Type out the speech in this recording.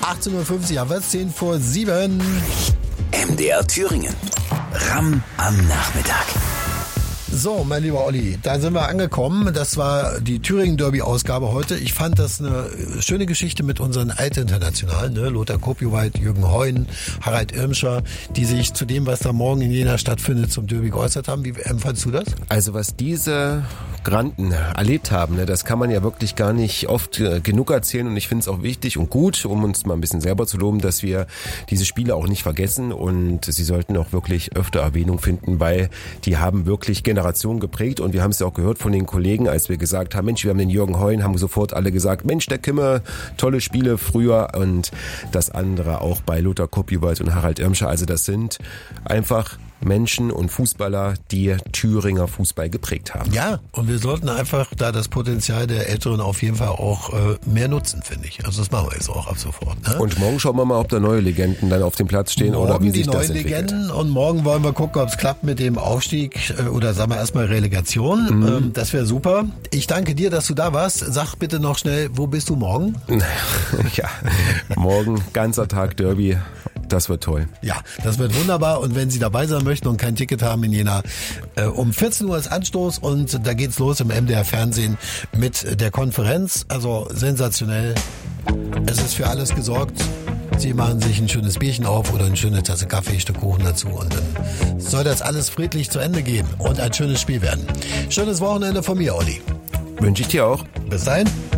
18.50 Uhr, ja, was? 10 vor 7. MDR Thüringen. Ramm am Nachmittag. So, mein lieber Olli, da sind wir angekommen. Das war die Thüringen-Derby-Ausgabe heute. Ich fand das eine schöne Geschichte mit unseren Altinternationalen, ne? Lothar Kopioweit, Jürgen Heun, Harald Irmscher, die sich zu dem, was da morgen in Jena stattfindet, zum Derby geäußert haben. Wie empfandst du das? Also was diese Granden erlebt haben, ne, das kann man ja wirklich gar nicht oft genug erzählen, und ich finde es auch wichtig und gut, um uns mal ein bisschen selber zu loben, dass wir diese Spiele auch nicht vergessen, und sie sollten auch wirklich öfter Erwähnung finden, weil die haben wirklich Generationen geprägt, und wir haben es ja auch gehört von den Kollegen, als wir gesagt haben, Mensch, wir haben den Jürgen Heun, haben sofort alle gesagt, Mensch, der Kimme, tolle Spiele früher, und das andere auch bei Lothar Kopioweit und Harald Irmscher. Also das sind einfach Menschen und Fußballer, die Thüringer Fußball geprägt haben. Ja, und wir sollten einfach da das Potenzial der Älteren auf jeden Fall auch mehr nutzen, finde ich. Also das machen wir jetzt auch ab sofort. Ne? Und morgen schauen wir mal, ob da neue Legenden dann auf dem Platz stehen morgen oder wie sich das entwickelt. Die neuen Legenden, und morgen wollen wir gucken, ob es klappt mit dem Aufstieg oder sagen wir erstmal Relegation. Das wäre super. Ich danke dir, dass du da warst. Sag bitte noch schnell, wo bist du morgen? Ja, morgen ganzer Tag Derby. Das wird toll. Ja, das wird wunderbar, und wenn Sie dabei sein möchten und kein Ticket haben in Jena, um 14 Uhr ist Anstoß, und da geht's los im MDR Fernsehen mit der Konferenz. Also sensationell. Es ist für alles gesorgt. Sie machen sich ein schönes Bierchen auf oder eine schöne Tasse Kaffee, ein Stück Kuchen dazu, und dann soll das alles friedlich zu Ende gehen und ein schönes Spiel werden. Schönes Wochenende von mir, Olli. Wünsche ich dir auch. Bis dahin.